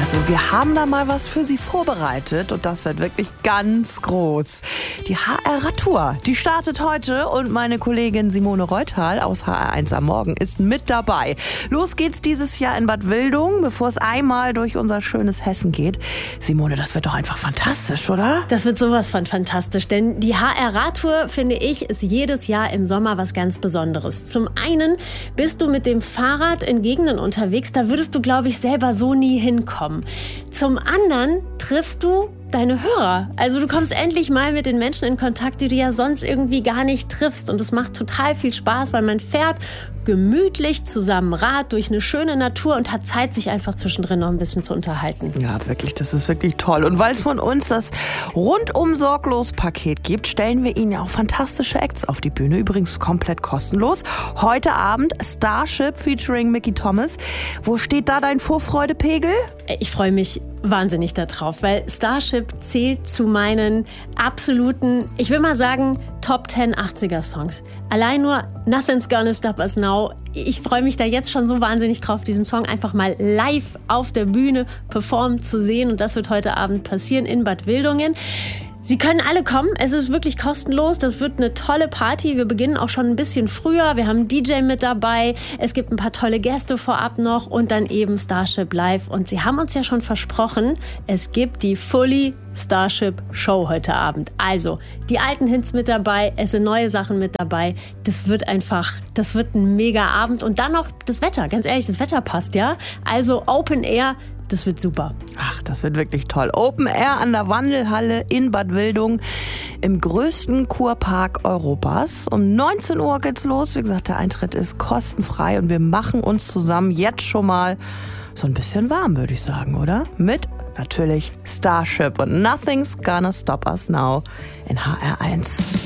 Also wir haben da mal was für Sie vorbereitet und das wird wirklich ganz groß. Die HR-Radtour, die startet heute und meine Kollegin Simone Reuthal aus HR1 am Morgen ist mit dabei. Los geht's dieses Jahr in Bad Wildungen, bevor es einmal durch unser schönes Hessen geht. Simone, das wird doch einfach fantastisch, oder? Das wird sowas von fantastisch, denn die HR-Radtour, finde ich, ist jedes Jahr im Sommer was ganz Besonderes. Zum einen bist du mit dem Fahrrad in Gegenden unterwegs, da würdest du, glaube ich, selber so nie hinkommen. Zum anderen triffst du deine Hörer. Also du kommst endlich mal mit den Menschen in Kontakt, die du ja sonst irgendwie gar nicht triffst. Und es macht total viel Spaß, weil man fährt gemütlich zusammen Rad durch eine schöne Natur und hat Zeit, sich einfach zwischendrin noch ein bisschen zu unterhalten. Ja, wirklich, das ist wirklich toll. Und weil es von uns das Rundum-Sorglos-Paket gibt, stellen wir Ihnen ja auch fantastische Acts auf die Bühne. Übrigens komplett kostenlos. Heute Abend Starship featuring Mickey Thomas. Wo steht da dein Vorfreudepegel? Ich freue mich wahnsinnig darauf, weil Starship zählt zu meinen absoluten, ich will mal sagen, Top 10 80er-Songs. Allein nur Nothing's Gonna Stop Us Now. Ich freue mich da jetzt schon so wahnsinnig drauf, diesen Song einfach mal live auf der Bühne performt zu sehen. Und das wird heute Abend passieren in Bad Wildungen. Sie können alle kommen, es ist wirklich kostenlos, das wird eine tolle Party. Wir beginnen auch schon ein bisschen früher, wir haben einen DJ mit dabei, es gibt ein paar tolle Gäste vorab noch und dann eben Starship live. Und Sie haben uns ja schon versprochen, es gibt die Fully Starship Show heute Abend. Also die alten Hits mit dabei, es sind neue Sachen mit dabei. Das wird ein mega Abend. Und dann noch das Wetter, ganz ehrlich, das Wetter passt, ja. Also Open Air. Das wird super. Ach, das wird wirklich toll. Open Air an der Wandelhalle in Bad Wildungen im größten Kurpark Europas. Um 19 Uhr geht's los. Wie gesagt, der Eintritt ist kostenfrei und wir machen uns zusammen jetzt schon mal so ein bisschen warm, würde ich sagen, oder? Mit natürlich Starship und Nothing's Gonna Stop Us Now in HR1.